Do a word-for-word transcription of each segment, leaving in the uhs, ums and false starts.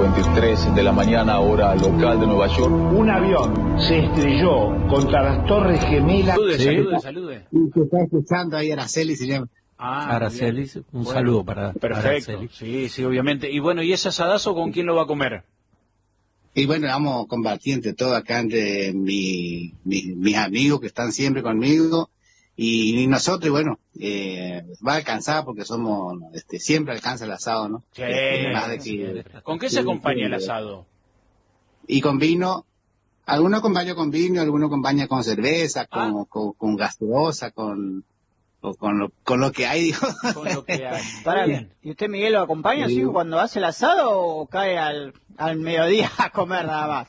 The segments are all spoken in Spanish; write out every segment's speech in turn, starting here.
cincuenta y tres de la mañana, hora local de Nueva York. Un avión se estrelló contra las Torres Gemelas. Salude, Sí. salude, salude. Y se está escuchando ahí Araceli, se llama. Ah, Araceli, bien. un Bueno, saludo para perfecto. Araceli. Sí, sí, obviamente. Y bueno, ¿y ese asadazo con quién lo va a comer? Y bueno, vamos combatientes todo acá entre mi, mi- mis amigos que están siempre conmigo y, y nosotros, y bueno, eh, va a alcanzar porque somos, este, siempre alcanza el asado, ¿no? Sí, Este, más de que- sí. ¿Con qué se sí, acompaña sí, el asado? Y con vino, algunos acompañan con vino, algunos acompañan con cerveza, con, Ah. con, con gaseosa, con, o con, lo, con lo que hay, digo. Con lo que hay. Pará, Bien. ¿y usted, Miguel, lo acompaña Sí. así cuando hace el asado o cae al, al mediodía a comer nada más?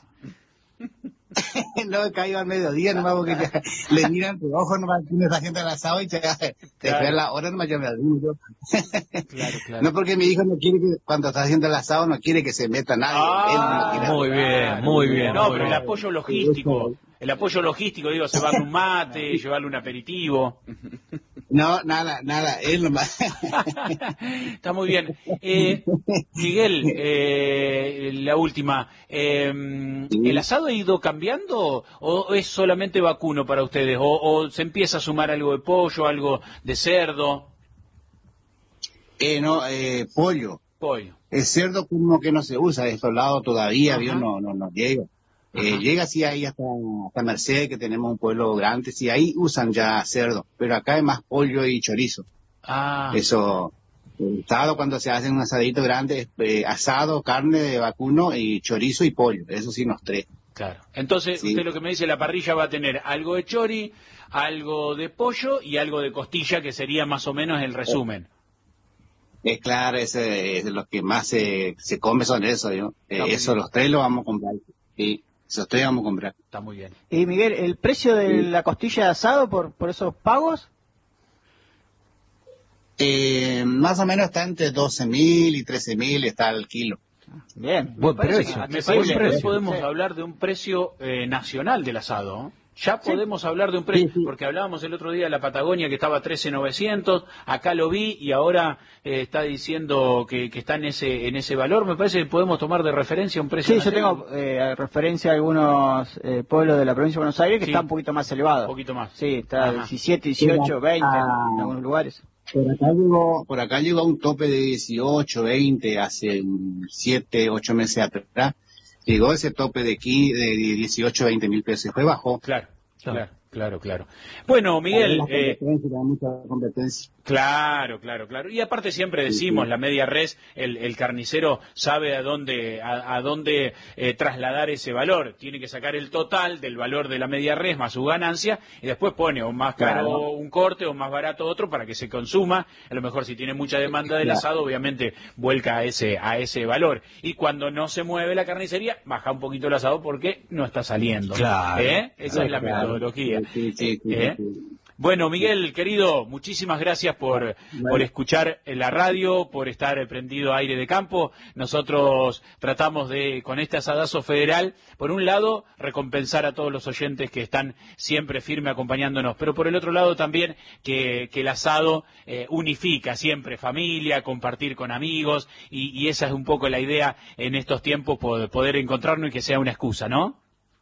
No, caigo al mediodía nomás porque ya le miran tu ojo nomás tiene esa gente al asado y te, te Claro. ve la hora nomás ya me olvido. Claro, claro. No porque mi hijo no quiere que, cuando está haciendo el asado no quiere que se meta nadie. Él no quiere. Ah, hacer muy nada. bien, muy bien, No, muy pero el bien. apoyo logístico, el apoyo logístico, digo, llevarle un mate, llevarle un aperitivo. No, nada, nada, él nomás. Está muy bien. Eh, Miguel, eh, la última. Eh, ¿El asado ha ido cambiando o es solamente vacuno para ustedes? ¿O, o se empieza a sumar algo de pollo, algo de cerdo? Eh, no, eh, pollo. Pollo. El cerdo como que no se usa de estos lados todavía, Ajá. Dios no, no, no llega. Eh, Ajá. llega sí ahí hasta, hasta Merced, que tenemos un pueblo grande, sí ahí usan ya cerdo, pero acá es más pollo y chorizo. Ah, Eso, el asado cuando se hace un asadito grande, es, eh, asado, carne de vacuno y chorizo y pollo, eso sí nos tres. claro. Entonces, Sí. usted lo que me dice, la parrilla va a tener algo de chori, algo de pollo y algo de costilla, que sería más o menos el resumen. Es claro, ese es lo que más se, se come son eso, ¿no? Eh, Está muy eso bien. los tres lo vamos a comprar, sí, esos tres vamos a comprar. Está muy bien. Y Miguel, ¿el precio de Sí. la costilla de asado por, por esos pagos? Eh, más o menos está entre doce mil y trece mil está el kilo. Bien. Buen me parece precio. que- Me sí, parece buen que hoy precio. podemos Sí. hablar de un precio eh, nacional del asado, ¿eh? Ya podemos hablar de un precio, Sí, sí. porque hablábamos el otro día de la Patagonia que estaba a trece mil novecientos, acá lo vi y ahora eh, está diciendo que, que está en ese en ese valor. Me parece que podemos tomar de referencia un precio Sí, yo nacional. tengo eh, referencia a algunos eh, pueblos de la provincia de Buenos Aires que Sí. está un poquito más elevado. Un poquito más. Sí, está Ajá. diecisiete, dieciocho, veinte Ah. en algunos lugares. Por acá llegó, por acá llegó a un tope de dieciocho, veinte, hace siete, ocho meses atrás. Llegó ese tope de aquí de dieciocho, veinte mil pesos. Después bajó. Claro, claro, claro, claro. Bueno, Miguel, Hay eh, competencia, hay mucha competencia. claro, claro, claro. Y aparte siempre decimos, la media res, el, el carnicero sabe a dónde, a, a dónde eh, trasladar ese valor. Tiene que sacar el total del valor de la media res más su ganancia y después pone o más caro Claro. un corte o más barato otro para que se consuma. A lo mejor si tiene mucha demanda del Claro. asado, obviamente vuelca a ese, a ese valor. Y cuando no se mueve la carnicería, baja un poquito el asado porque no está saliendo. Claro. ¿Eh? Esa es la Claro. metodología. Sí, sí, sí, ¿Eh? sí, sí. Bueno, Miguel, querido, muchísimas gracias por, Bueno. por escuchar la radio, por estar prendido a Aire de Campo. Nosotros tratamos de, con este asadazo federal, por un lado, recompensar a todos los oyentes que están siempre firme acompañándonos, pero por el otro lado también que, que el asado eh, unifica siempre familia, compartir con amigos, y, y esa es un poco la idea en estos tiempos, poder, poder encontrarnos y que sea una excusa, ¿no?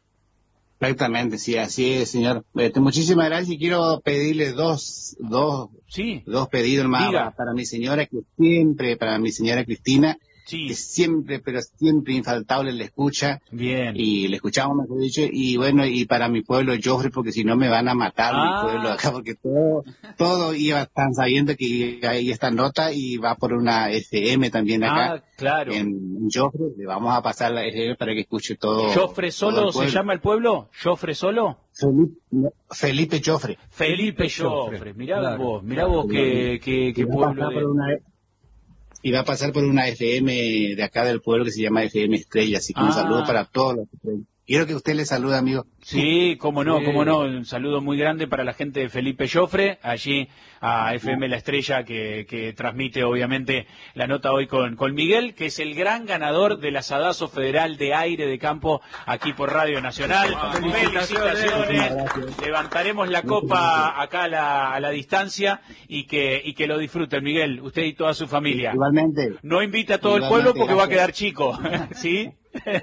Exactamente, sí, así es, señor. Este, muchísimas gracias y quiero pedirle dos, dos, Sí, dos pedidos más Diga. para, para mi señora que siempre, para mi señora Cristina, sí, que siempre, pero siempre infaltable le escucha bien. y le escuchamos, mejor dicho, y bueno, y para mi pueblo Joffre, porque si no me van a matar Ah. mi pueblo acá, porque todo, todo iba, están sabiendo que ahí está nota y va por una F M también acá. Ah, claro. En Joffre, le vamos a pasar la F M para que escuche todo. ¿Joffre todo Solo el se pueblo. llama el pueblo? ¿Joffre Solo? Felipe, no, Felipe Joffre. Felipe Joffre. Joffre. Mirá Claro. vos, mirá vos qué, qué, qué Y va a pueblo pasar por de... una- y va a pasar por una F M de acá del pueblo que se llama F M Estrella, así que Ah. un saludo para todos los que quiero que usted le salude, amigo. Sí, cómo no, Sí. cómo no. Un saludo muy grande para la gente de Felipe Joffre, allí a F M La Estrella, que, que transmite obviamente la nota hoy con, con Miguel, que es el gran ganador del Asadazo Federal de Aire de Campo aquí por Radio Nacional. Felicitaciones. Levantaremos la copa acá a la, a la distancia y que, y que lo disfruten, Miguel, usted y toda su familia. Igualmente. No invita a todo el Igualmente, pueblo porque va a gracias. quedar chico, ¿sí?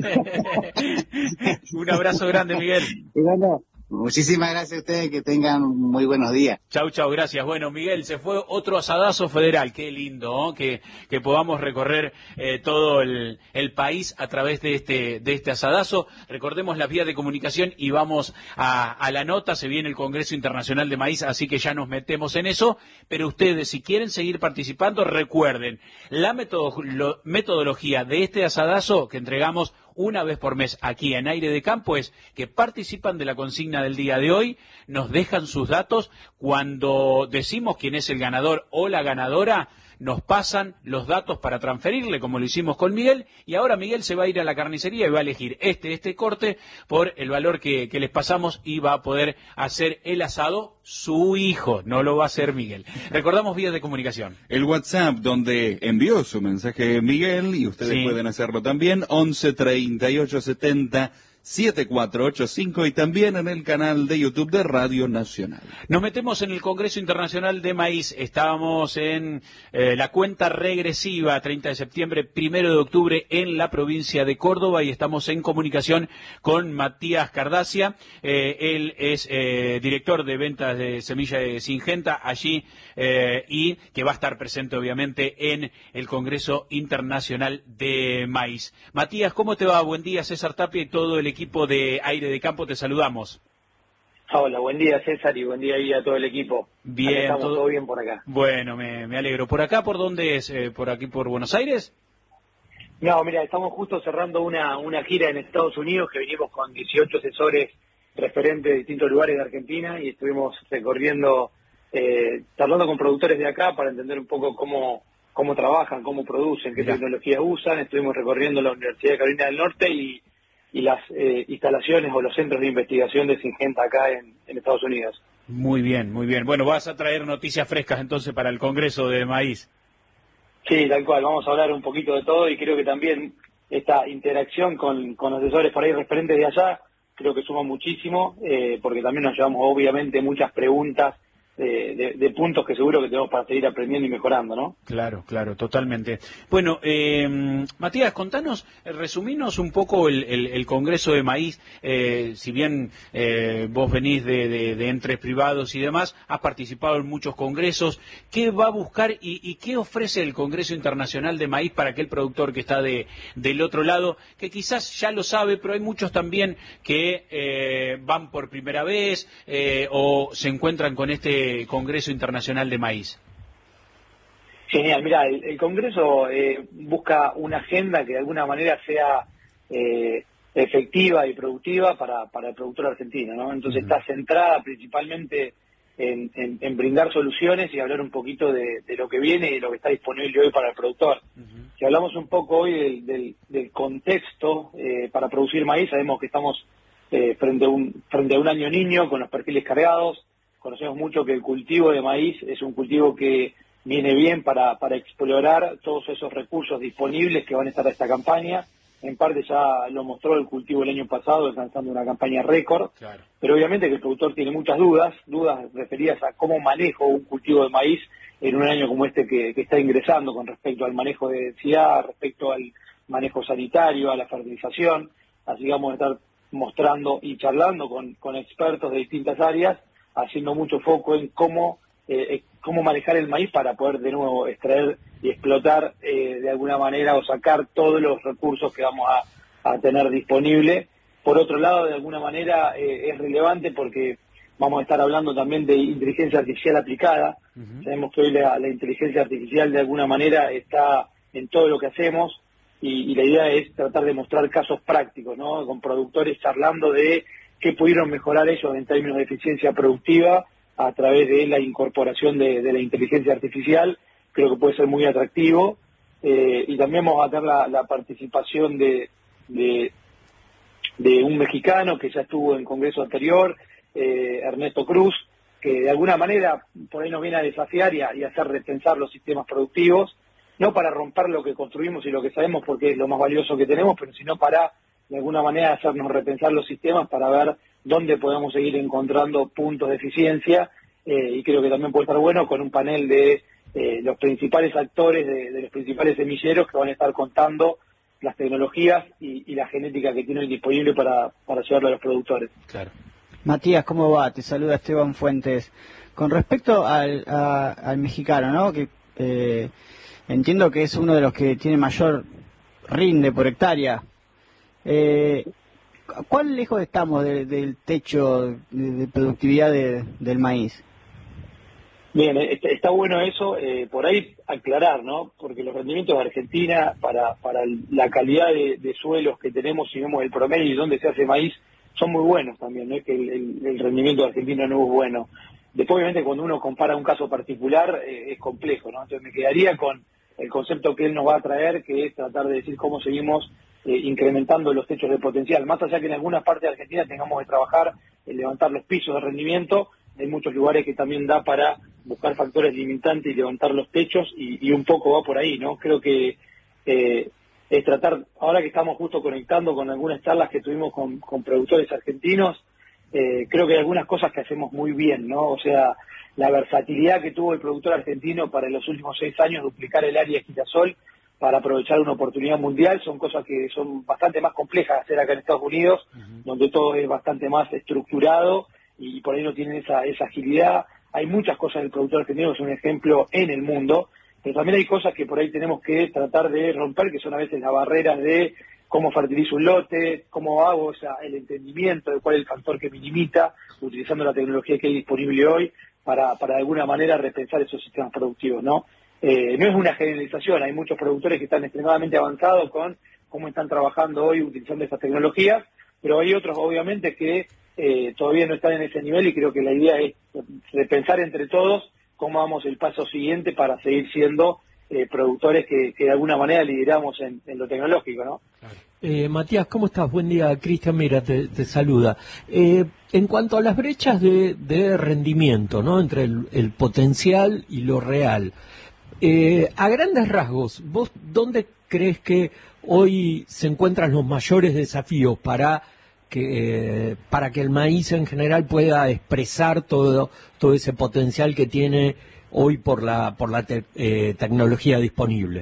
Un abrazo grande, Miguel. Y bueno, muchísimas gracias a ustedes, que tengan muy buenos días. Chau, chau, gracias. Bueno, Miguel, se fue otro asadazo federal. Qué lindo, ¿no? que, que podamos recorrer eh, todo el, el país a través de este, de este asadazo. Recordemos las vías de comunicación y vamos a, a la nota. Se viene el Congreso Internacional de Maíz, así que ya nos metemos en eso. Pero ustedes, si quieren seguir participando, recuerden, la metodo- lo- metodología de este asadazo que entregamos una vez por mes aquí en Aire de Campo es que participan de la consigna del día de hoy, nos dejan sus datos, cuando decimos quién es el ganador o la ganadora, nos pasan los datos para transferirle, como lo hicimos con Miguel, y ahora Miguel se va a ir a la carnicería y va a elegir este, este corte por el valor que, que les pasamos y va a poder hacer el asado su hijo, no lo va a hacer Miguel. Recordamos vías de comunicación. El WhatsApp donde envió su mensaje Miguel, y ustedes Sí. pueden hacerlo también, once treinta y ocho setenta setenta y cuatro ochenta y cinco, y también en el canal de YouTube de Radio Nacional. Nos metemos en el Congreso Internacional de Maíz. Estábamos en eh, la cuenta regresiva, treinta de septiembre, primero de octubre, en la provincia de Córdoba, y estamos en comunicación con Matías Cardacia. Eh, él es eh, director de ventas de semilla de Singenta allí, eh, y que va a estar presente obviamente en el Congreso Internacional de Maíz. Matías, ¿cómo te va? Buen día, César Tapia y todo el equipo de Aire de Campo, te saludamos. Hola, buen día César y buen día ahí a todo el equipo. Bien, Acá estamos todo- todo bien por acá. Bueno, me, me alegro. ¿Por acá por dónde es? Eh, ¿Por aquí por Buenos Aires? No, mira, estamos justo cerrando una, una gira en Estados Unidos que venimos con dieciocho asesores referentes de distintos lugares de Argentina y estuvimos recorriendo, eh, charlando con productores de acá para entender un poco cómo, cómo trabajan, cómo producen, qué Mirá. tecnologías usan. Estuvimos recorriendo la Universidad de Carolina del Norte y, y las eh, instalaciones o los centros de investigación de Singenta acá en, en Estados Unidos. Muy bien, muy bien. Bueno, vas a traer noticias frescas entonces para el Congreso de Maíz. Sí, tal cual, vamos a hablar un poquito de todo y creo que también esta interacción con, con asesores por ahí referentes de allá, creo que suma muchísimo, eh, porque también nos llevamos obviamente muchas preguntas de, de, de puntos que seguro que tenemos para seguir aprendiendo y mejorando, ¿no? Claro, claro, totalmente. Bueno, eh, Matías, contanos, eh, resuminos un poco el, el, el Congreso de Maíz. Eh, si bien eh, vos venís de, de, de entes privados y demás, has participado en muchos congresos. ¿Qué va a buscar y, y qué ofrece el Congreso Internacional de Maíz para aquel productor que está de, del otro lado, que quizás ya lo sabe, pero hay muchos también que eh, van por primera vez eh, o se encuentran con este Congreso Internacional de Maíz? Genial, mira, el, el Congreso eh, busca una agenda que de alguna manera sea eh, efectiva y productiva para, para el productor argentino, ¿no? Entonces Ujú. está centrada principalmente en, en, en brindar soluciones y hablar un poquito de, de lo que viene y de lo que está disponible hoy para el productor. Ujú. Si hablamos un poco hoy del, del, del contexto eh, para producir maíz, sabemos que estamos eh, frente a un frente a un año niño con los perfiles cargados. Conocemos mucho que el cultivo de maíz es un cultivo que viene bien para, para explorar todos esos recursos disponibles que van a estar a esta campaña. En parte ya lo mostró el cultivo el año pasado, alcanzando una campaña récord. Claro. Pero obviamente que el productor tiene muchas dudas, dudas referidas a cómo manejo un cultivo de maíz en un año como este que, que está ingresando con respecto al manejo de densidad, respecto al manejo sanitario, a la fertilización. Así que vamos a estar mostrando y charlando con, con expertos de distintas áreas, haciendo mucho foco en cómo eh, cómo manejar el maíz para poder de nuevo extraer y explotar eh, de alguna manera o sacar todos los recursos que vamos a, a tener disponible. Por otro lado, de alguna manera eh, es relevante porque vamos a estar hablando también de inteligencia artificial aplicada. Ujú. Sabemos que hoy la, la inteligencia artificial de alguna manera está en todo lo que hacemos y, y la idea es tratar de mostrar casos prácticos, ¿no? Con productores charlando de qué pudieron mejorar ellos en términos de eficiencia productiva a través de la incorporación de, de la inteligencia artificial. Creo que puede ser muy atractivo. Eh, y también vamos a tener la, la participación de, de de un mexicano que ya estuvo en congreso anterior, eh, Ernesto Cruz, que de alguna manera por ahí nos viene a desafiar y a, y a hacer repensar los sistemas productivos, no para romper lo que construimos y lo que sabemos porque es lo más valioso que tenemos, pero sino para de alguna manera hacernos repensar los sistemas para ver dónde podemos seguir encontrando puntos de eficiencia, eh, y creo que también puede estar bueno con un panel de eh, los principales actores, de, de los principales semilleros que van a estar contando las tecnologías y, y la genética que tienen disponible para, para llevarlo a los productores. Claro. Matías, ¿cómo va? Te saluda Esteban Fuentes. Con respecto al, a, al mexicano, ¿no? Que eh, entiendo que es uno de los que tiene mayor rinde por hectárea. Eh, ¿Cuán lejos estamos de, del techo de, de productividad de, del maíz? Bien, está bueno eso, eh, por ahí aclarar, ¿no? Porque los rendimientos de Argentina, para, para la calidad de, de suelos que tenemos, si vemos el promedio y dónde se hace maíz, son muy buenos también, no es que el, el, el rendimiento de Argentina no es bueno. Después, obviamente, cuando uno compara un caso particular, eh, es complejo, ¿no? Entonces me quedaría con el concepto que él nos va a traer, que es tratar de decir cómo seguimos eh, incrementando los techos de potencial. Más allá que en algunas partes de Argentina tengamos que trabajar en levantar los pisos de rendimiento, hay muchos lugares que también da para buscar factores limitantes y levantar los techos, y, y un poco va por ahí, ¿no? Creo que eh, es tratar, ahora que estamos justo conectando con algunas charlas que tuvimos con, con productores argentinos, eh, creo que hay algunas cosas que hacemos muy bien, ¿no? O sea, la versatilidad que tuvo el productor argentino para en los últimos seis años duplicar el área de girasol para aprovechar una oportunidad mundial, son cosas que son bastante más complejas de hacer acá en Estados Unidos, uh-huh. donde todo es bastante más estructurado y por ahí no tienen esa, esa agilidad. Hay muchas cosas del productor argentino que son un ejemplo en el mundo, pero también hay cosas que por ahí tenemos que tratar de romper, que son a veces las barreras de cómo fertilizo un lote, cómo hago, o sea, el entendimiento de cuál es el factor que minimiza, utilizando la tecnología que hay disponible hoy para, para de alguna manera repensar esos sistemas productivos, ¿no? Eh, no es una generalización, hay muchos productores que están extremadamente avanzados con cómo están trabajando hoy utilizando estas tecnologías, pero hay otros obviamente que eh, todavía no están en ese nivel, y creo que la idea es repensar entre todos cómo damos el paso siguiente para seguir siendo eh, productores que, que de alguna manera lideramos en, en lo tecnológico, ¿no? Eh, Matías, ¿cómo estás? Buen día. Cristian Mira te, te saluda. Eh, en cuanto a las brechas de, de rendimiento, ¿no? Entre el, el potencial y lo real, eh, a grandes rasgos, ¿vos dónde crees que hoy se encuentran los mayores desafíos para que eh, para que el maíz en general pueda expresar todo todo ese potencial que tiene hoy por la por la te, eh, tecnología disponible?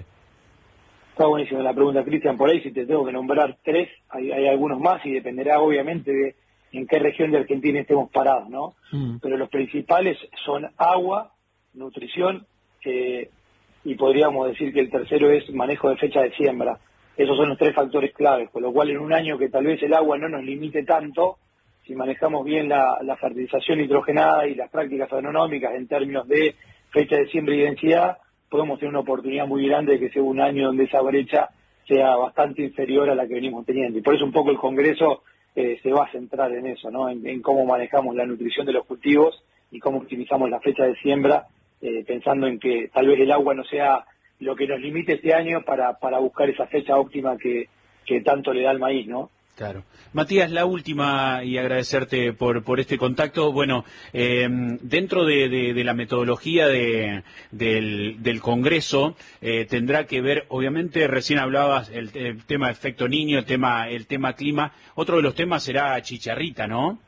Está buenísima la pregunta, Cristian. Por ahí, si te tengo que nombrar tres, hay, hay algunos más y dependerá obviamente de en qué región de Argentina estemos parados, ¿no? Mm. Pero los principales son agua, nutrición, eh, y podríamos decir que el tercero es manejo de fecha de siembra. Esos son los tres factores claves, con lo cual en un año que tal vez el agua no nos limite tanto, si manejamos bien la, la fertilización nitrogenada y las prácticas agronómicas en términos de fecha de siembra y densidad, podemos tener una oportunidad muy grande de que sea un año donde esa brecha sea bastante inferior a la que venimos teniendo. Y por eso un poco el Congreso eh, se va a centrar en eso, ¿no? En, en cómo manejamos la nutrición de los cultivos y cómo optimizamos la fecha de siembra, eh, pensando en que tal vez el agua no sea lo que nos limite este año para, para buscar esa fecha óptima que, que tanto le da al maíz, ¿no? Claro. Matías, la última, y agradecerte por, por este contacto. Bueno, eh, dentro de, de, de la metodología de, del, del Congreso, eh, tendrá que ver, obviamente, recién hablabas el, el tema efecto niño, el tema, el tema clima. Otro de los temas será chicharrita, ¿no?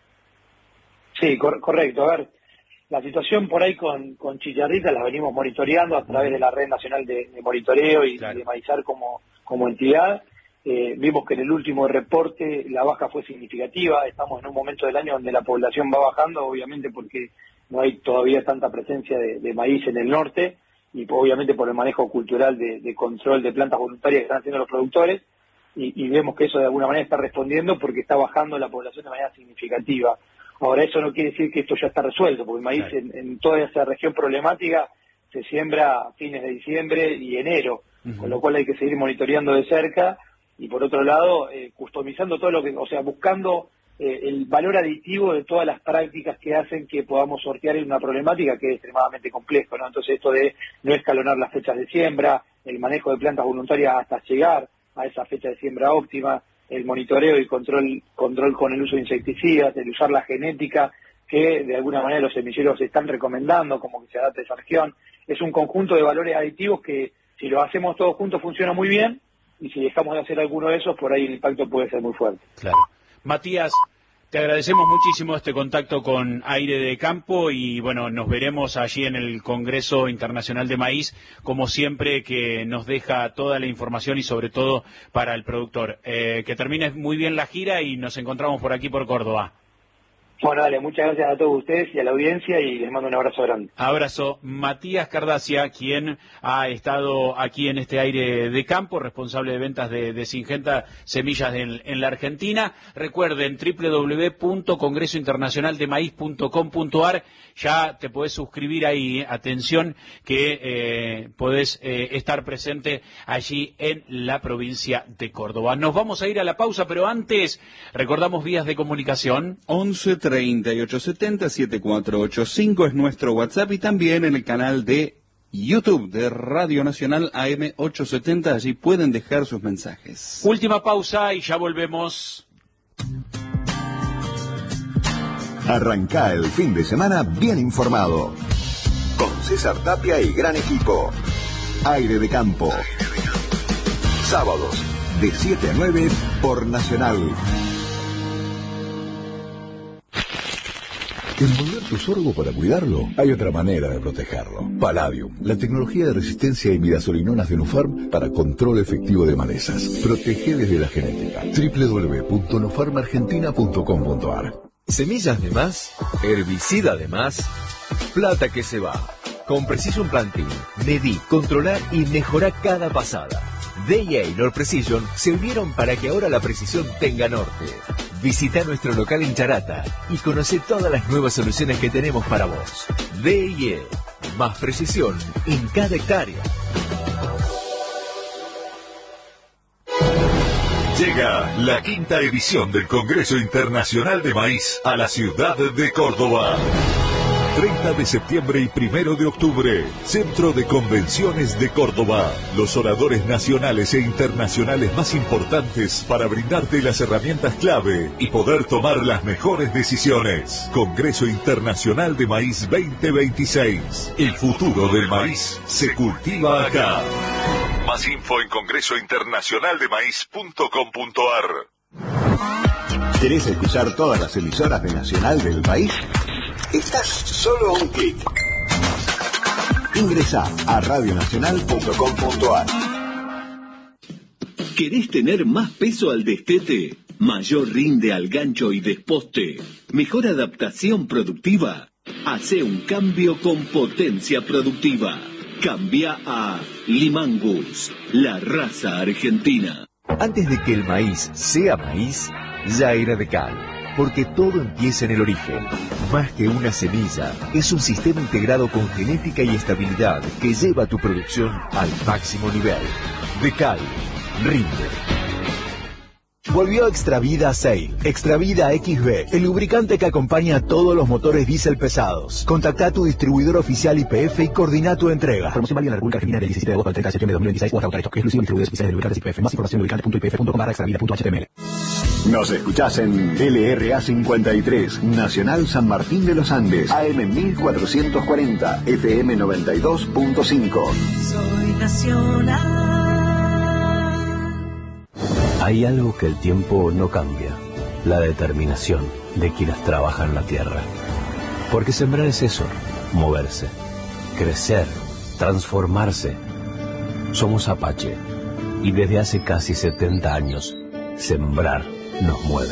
Sí, cor- correcto. A ver, la situación por ahí con, con chicharrita la venimos monitoreando a través de la Red Nacional de, de Monitoreo y claro. de Maizar como, como entidad. Eh, vimos que en el último reporte la baja fue significativa. Estamos en un momento del año donde la población va bajando, obviamente porque no hay todavía tanta presencia de, de maíz en el norte, y obviamente por el manejo cultural de, de control de plantas voluntarias que están haciendo los productores, y, y vemos que eso de alguna manera está respondiendo porque está bajando la población de manera significativa. Ahora, eso no quiere decir que esto ya está resuelto, porque el maíz claro. en, en toda esa región problemática se siembra a fines de diciembre y enero, uh-huh. con lo cual hay que seguir monitoreando de cerca. Y por otro lado, eh, customizando todo lo que, o sea, buscando eh, el valor aditivo de todas las prácticas que hacen que podamos sortear en una problemática que es extremadamente complejo, ¿no? Entonces, esto de no escalonar las fechas de siembra, el manejo de plantas voluntarias hasta llegar a esa fecha de siembra óptima, el monitoreo y control control con el uso de insecticidas, el usar la genética que de alguna manera los semilleros están recomendando, como que se adapte a esa región. Es un conjunto de valores aditivos que si lo hacemos todos juntos funciona muy bien, y si dejamos de hacer alguno de esos, por ahí el impacto puede ser muy fuerte. Claro. Matías, te agradecemos muchísimo este contacto con Aire de Campo y bueno, nos veremos allí en el Congreso Internacional de Maíz, como siempre, que nos deja toda la información y sobre todo para el productor. Eh, que termines muy bien la gira y nos encontramos por aquí por Córdoba. Bueno, dale, muchas gracias a todos ustedes y a la audiencia y les mando un abrazo grande. Abrazo. Matías Cardacia, quien ha estado aquí en este Aire de Campo, responsable de ventas de, de Syngenta Semillas en, en la Argentina. Recuerden, doble u doble u doble u punto congreso internacional de maíz punto com punto a r. Ya te podés suscribir ahí. Atención, que eh, podés eh, estar presente allí en la provincia de Córdoba. Nos vamos a ir a la pausa, pero antes recordamos vías de comunicación. once treinta y ocho setenta setenta y cuatro ochenta y cinco es nuestro WhatsApp y también en el canal de YouTube de Radio Nacional A M ochocientos setenta. Allí pueden dejar sus mensajes. Última pausa y ya volvemos. Arranca el fin de semana bien informado. Con César Tapia y gran equipo. Aire de Campo. Sábados, de siete a nueve por Nacional. Envolver tu sorgo para cuidarlo, hay otra manera de protegerlo. Palladium, la tecnología de resistencia a imidazolinonas de Nufarm para control efectivo de malezas. Protege desde la genética. doble u doble u doble u punto nufarm argentina punto com punto a r. Semillas de más, herbicida de más, plata que se va. Con Precision Planting, medí, controlar y mejorar cada pasada. D I A y Nord Precision se unieron para que ahora la precisión tenga norte. Visita nuestro local en Charata y conoce todas las nuevas soluciones que tenemos para vos. D I A, más precisión en cada hectárea. Llega la quinta edición del Congreso Internacional de Maíz a la ciudad de Córdoba. treinta de septiembre y primero de octubre, Centro de Convenciones de Córdoba. Los oradores nacionales e internacionales más importantes para brindarte las herramientas clave y poder tomar las mejores decisiones. Congreso Internacional de Maíz veinte veintiséis. El futuro del maíz se cultiva acá. Más info en congreso internacional de maíz punto com punto a r. ¿Querés escuchar todas las emisoras de Nacional del país? Estás solo a un clic. Ingresa a radio nacional punto com punto a r. ¿Querés tener más peso al destete? ¿Mayor rinde al gancho y desposte? ¿Mejor adaptación productiva? Hace un cambio con potencia productiva. Cambia a Limangus, la raza argentina. Antes de que el maíz sea maíz, ya era de cal. Porque todo empieza en el origen. Más que una semilla, es un sistema integrado con genética y estabilidad que lleva tu producción al máximo nivel. Decal, rinde. Volvió Extravida Sail, Extravida X B, el lubricante que acompaña a todos los motores diésel pesados. Contacta a tu distribuidor oficial Y P F y coordina tu entrega. Promoción válida en la República Argentina del diecisiete de agosto al treinta de septiembre de dos mil veintiséis o hasta agotar esto. Exclusivo distribuidores oficiales de lubricantes Y P F. Más información en lubricante punto i p f punto com barra extravida punto h t m l. Nos escuchás en L R A cincuenta y tres, Nacional San Martín de los Andes, A M mil cuatrocientos cuarenta, F M noventa y dos punto cinco. Soy Nacional. Hay algo que el tiempo no cambia, la determinación de quienes trabajan la tierra. Porque sembrar es eso, moverse, crecer, transformarse. Somos Apache y desde hace casi setenta años, sembrar nos mueve.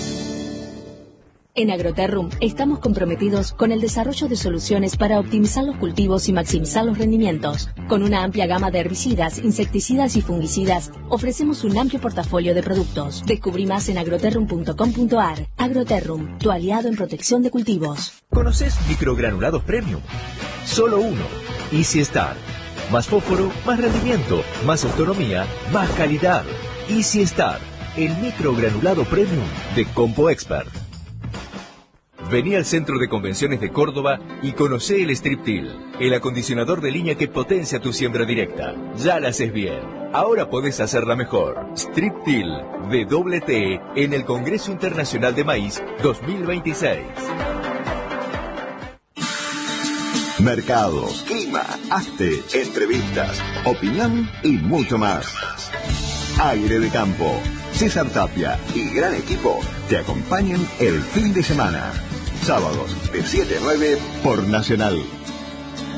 En Agroterrum estamos comprometidos con el desarrollo de soluciones para optimizar los cultivos y maximizar los rendimientos. Con una amplia gama de herbicidas, insecticidas y fungicidas, ofrecemos un amplio portafolio de productos. Descubrí más en agroterrum punto com punto a r. Agroterrum, tu aliado en protección de cultivos. ¿Conoces microgranulados premium? Solo uno. Easy Star. Más fósforo, más rendimiento, más autonomía, más calidad. Easy Star, el microgranulado premium de Compo Expert. Vení al Centro de Convenciones de Córdoba y conocé el Strip Till, el acondicionador de línea que potencia tu siembra directa. Ya la haces bien. ahora podés hacerla mejor. Strip Till de doble T en el Congreso Internacional de Maíz dos mil veintiséis. Mercados, clima, arte, entrevistas, opinión y mucho más. Aire de Campo. César Tapia y gran equipo te acompañan el fin de semana. Sábados de siete a nueve por Nacional.